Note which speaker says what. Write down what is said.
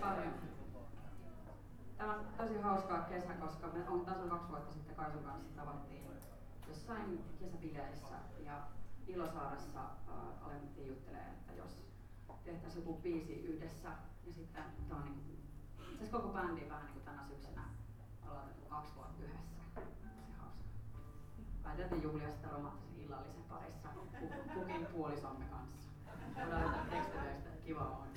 Speaker 1: paljon. Tämä on tosi hauskaa kesä, koska me on taas 2 vuotta sitten Kaisun kanssa tavattiin jossain kesäbileissä ja Ilosaaressa alettiin juttelemaan, että jos tehtäisiin joku biisi yhdessä ja sitten tämä on niin, koko bändi vähän niin kuin tänä syksynä ollaan 2 vuotta yhdessä. Se hauska. Päätettiin juhlia sitä romanttisen illallisen parissa kukin puolisomme kanssa. Voidaan löytää tekstitöistä, kiva on.